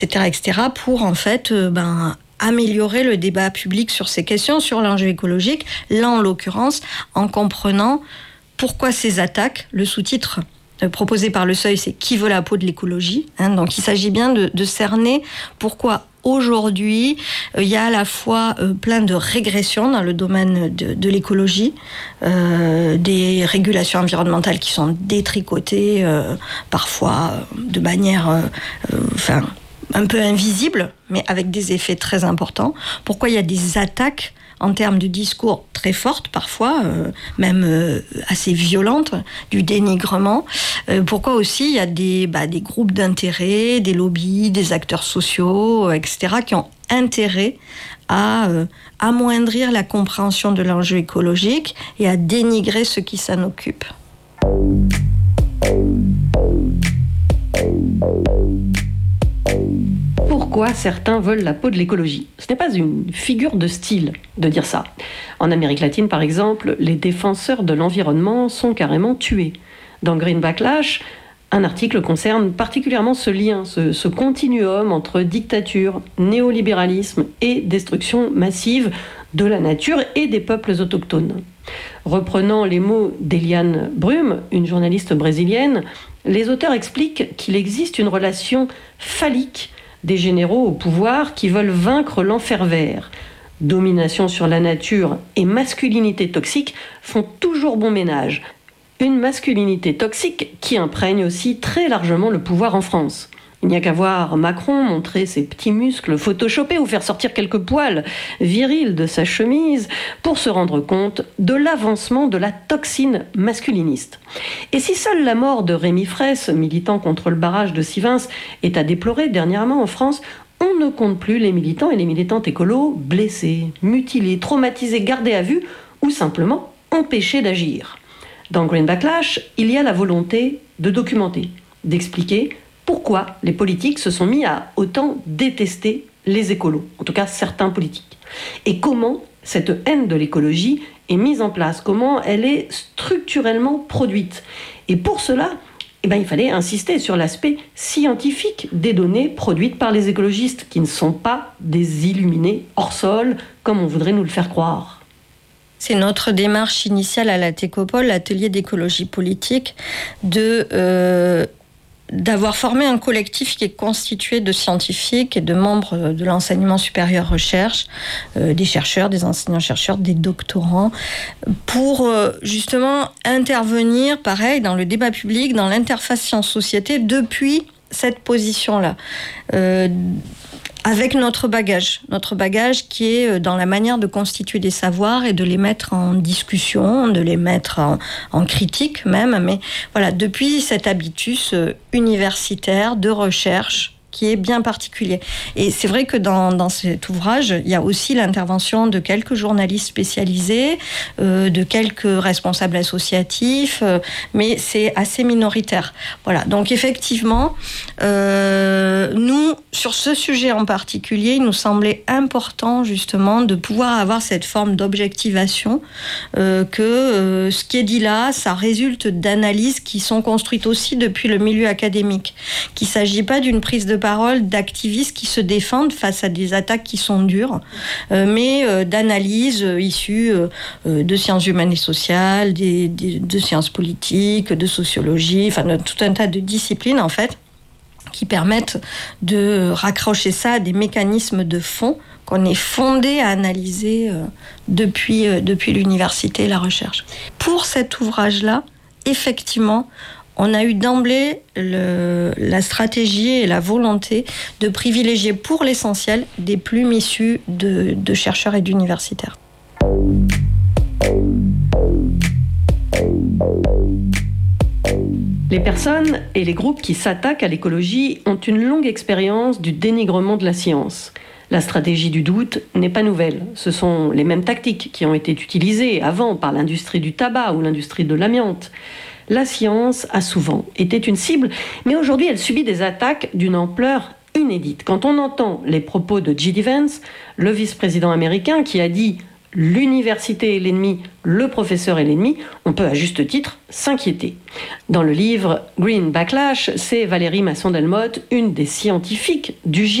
etc., etc., pour en fait améliorer le débat public sur ces questions, sur l'enjeu écologique, là en l'occurrence, en comprenant pourquoi ces attaques. Le sous-titre proposé par le Seuil, c'est « Qui veut la peau de l'écologie ?» Donc il s'agit bien de cerner pourquoi aujourd'hui il y a à la fois plein de régressions dans le domaine de l'écologie, des régulations environnementales qui sont détricotées parfois de manière un peu invisible, mais avec des effets très importants. Pourquoi il y a des attaques en termes de discours très fortes, parfois, même assez violentes, du dénigrement. Pourquoi aussi il y a des groupes d'intérêt, des lobbies, des acteurs sociaux, etc., qui ont intérêt à amoindrir la compréhension de l'enjeu écologique et à dénigrer ceux qui s'en occupent. Pourquoi certains veulent la peau de l'écologie ? Ce n'est pas une figure de style de dire ça. En Amérique latine, par exemple, les défenseurs de l'environnement sont carrément tués. Dans Green Backlash, un article concerne particulièrement ce lien, ce continuum entre dictature, néolibéralisme et destruction massive de la nature et des peuples autochtones. Reprenant les mots d'Eliane Brum, une journaliste brésilienne, les auteurs expliquent qu'il existe une relation phallique des généraux au pouvoir qui veulent vaincre l'enfer vert. Domination sur la nature et masculinité toxique font toujours bon ménage. Une masculinité toxique qui imprègne aussi très largement le pouvoir en France. Il n'y a qu'à voir Macron montrer ses petits muscles photoshopés ou faire sortir quelques poils virils de sa chemise pour se rendre compte de l'avancement de la toxine masculiniste. Et si seule la mort de Rémi Fraisse, militant contre le barrage de Sivens, est à déplorer dernièrement en France, on ne compte plus les militants et les militantes écolos blessés, mutilés, traumatisés, gardés à vue ou simplement empêchés d'agir. Dans Green Backlash, il y a la volonté de documenter, d'expliquer pourquoi les politiques se sont mis à autant détester les écolos, en tout cas certains politiques. Et comment cette haine de l'écologie est mise en place, comment elle est structurellement produite. Et pour cela, il fallait insister sur l'aspect scientifique des données produites par les écologistes, qui ne sont pas des illuminés hors sol, comme on voudrait nous le faire croire. C'est notre démarche initiale à la Técopole, l'atelier d'écologie politique, d'avoir formé un collectif qui est constitué de scientifiques et de membres de l'enseignement supérieur recherche, des chercheurs, des enseignants-chercheurs, des doctorants, pour justement intervenir, pareil, dans le débat public, dans l'interface science-société, depuis cette position-là. Avec notre bagage qui est dans la manière de constituer des savoirs et de les mettre en discussion, de les mettre en critique même, mais voilà, depuis cet habitus universitaire de recherche qui est bien particulier. Et c'est vrai que dans cet ouvrage, il y a aussi l'intervention de quelques journalistes spécialisés, de quelques responsables associatifs, mais c'est assez minoritaire. Voilà. Donc effectivement, nous, sur ce sujet en particulier, il nous semblait important justement de pouvoir avoir cette forme d'objectivation, que ce qui est dit là, ça résulte d'analyses qui sont construites aussi depuis le milieu académique, qu'il ne s'agit pas d'une prise de parole d'activistes qui se défendent face à des attaques qui sont dures, mais d'analyses issues de sciences humaines et sociales, de sciences politiques, de sociologie, enfin de tout un tas de disciplines en fait, qui permettent de raccrocher ça à des mécanismes de fond qu'on est fondé à analyser depuis l'université et la recherche. Pour cet ouvrage-là, effectivement, on a eu d'emblée la stratégie et la volonté de privilégier pour l'essentiel des plumes issues de chercheurs et d'universitaires. Les personnes et les groupes qui s'attaquent à l'écologie ont une longue expérience du dénigrement de la science. La stratégie du doute n'est pas nouvelle. Ce sont les mêmes tactiques qui ont été utilisées avant par l'industrie du tabac ou l'industrie de l'amiante. La science a souvent été une cible, mais aujourd'hui elle subit des attaques d'une ampleur inédite. Quand on entend les propos de J.D. Vance, le vice-président américain qui a dit l'université est l'ennemi, le professeur est l'ennemi, on peut à juste titre s'inquiéter. Dans le livre Green Backlash, c'est Valérie Masson-Delmotte, une des scientifiques du